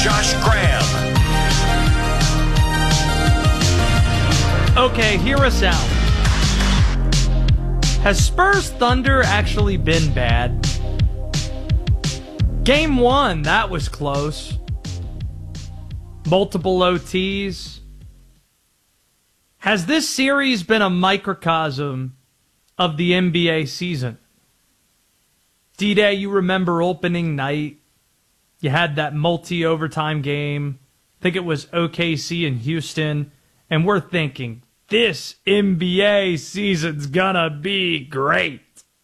Josh Graham. Okay, hear us out. Has Spurs Thunder actually been bad? Game 1, that was close. Multiple OTs. Has this series been a microcosm of the NBA season? D-Day, you remember opening night. You had that multi-overtime game. I think it was OKC and Houston. And we're thinking, this NBA season's gonna be great.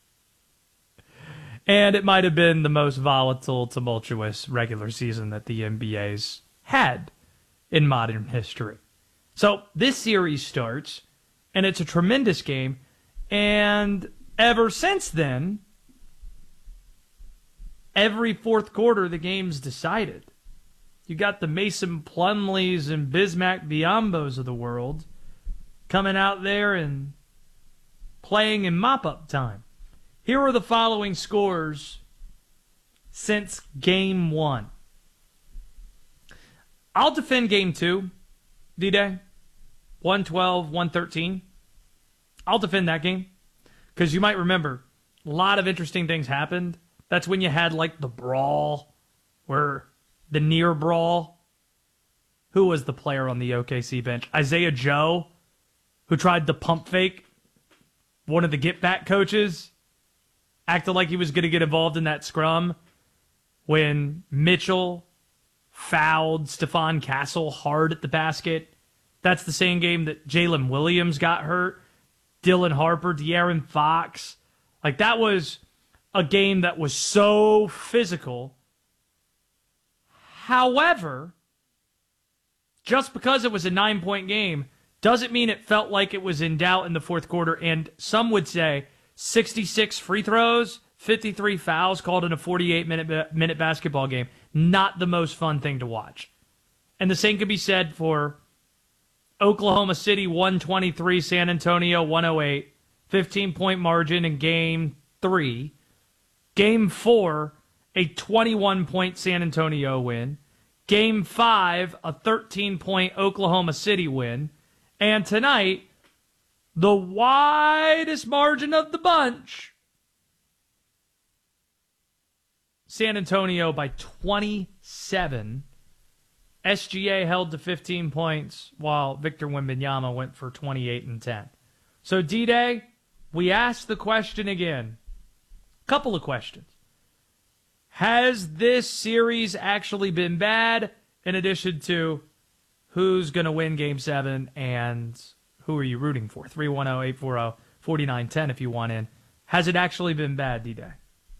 And it might have been the most volatile, tumultuous regular season that the NBA's had in modern history. So this series starts, and it's a tremendous game. And ever since then, every fourth quarter, the game's decided. You got the Mason Plumlees and Bismack Biyombo's of the world coming out there and playing in mop-up time. Here are the following scores since Game 1. I'll defend Game 2, D-Day. 112, 113. I'll defend that game. Because you might remember, a lot of interesting things happened. That's when you had, like, the brawl, where the near brawl. Who was the player on the OKC bench? Isaiah Joe, who tried to pump fake one of the get-back coaches, acted like he was going to get involved in that scrum when Mitchell fouled Stephon Castle hard at the basket. That's the same game that Jalen Williams got hurt, Dylan Harper, De'Aaron Fox. Like, that was a game that was so physical. However, just because it was a 9-point game doesn't mean it felt like it was in doubt in the fourth quarter. And some would say 66 free throws, 53 fouls called in a 48-minute basketball game. Not the most fun thing to watch. And the same could be said for Oklahoma City 123, San Antonio 108, 15-point margin in Game 3. Game 4, a 21-point San Antonio win. Game 5, a 13-point Oklahoma City win. And tonight, the widest margin of the bunch, San Antonio by 27. SGA held to 15 points, while Victor Wembanyama went for 28 and 10. So, D-Day, we asked the question again. Couple of questions. Has this series actually been bad, in addition to who's going to win Game 7 and who are you rooting for? 310-840-4910 if you want in. Has it actually been bad, D-Day?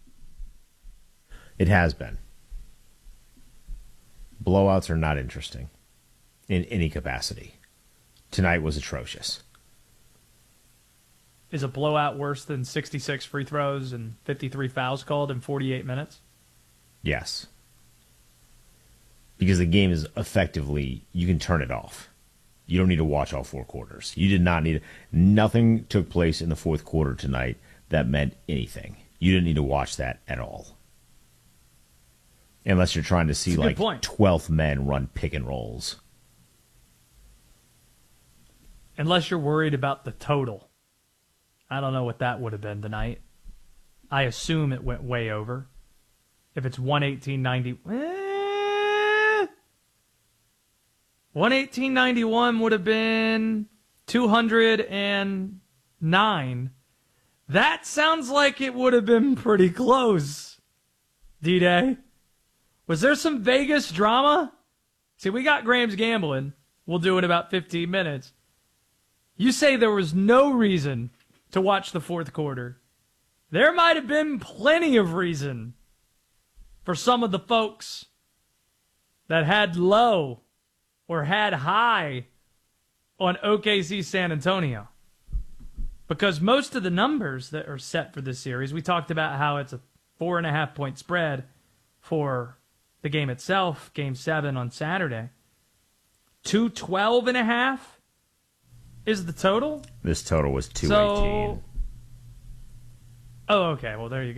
It has been. Blowouts are not interesting in any capacity. Tonight was atrocious. Is a blowout worse than 66 free throws and 53 fouls called in 48 minutes? Yes. Because the game is effectively, you can turn it off. You don't need to watch all four quarters. You did not need, nothing took place in the fourth quarter tonight that meant anything. You didn't need to watch that at all. Unless you're trying to see like 12th men run pick and rolls. Unless you're worried about the total. I don't know what that would have been tonight. I assume it went way over. If it's 118.90, 118.91 would have been 209. That sounds like it would have been pretty close. D-Day. Was there some Vegas drama? See, we got Graham's gambling. We'll do it in about 15 minutes. You say there was no reason to watch the fourth quarter. There might have been plenty of reason for some of the folks that had low or had high on OKC San Antonio. Because most of the numbers that are set for this series, we talked about how it's a 4.5-point spread for the game itself, Game 7 on Saturday. 212.5 is the total? This total was 218. Oh, okay. Well, there you go.